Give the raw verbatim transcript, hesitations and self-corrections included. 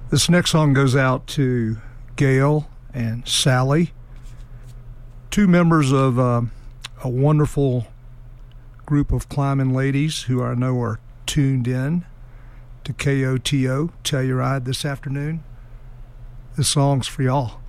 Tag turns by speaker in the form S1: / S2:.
S1: This next song goes out to Gail and Sally, two members of uh, a wonderful group of climbing ladies who I know are tuned in to K O T O, Telluride, this afternoon. This song's for y'all.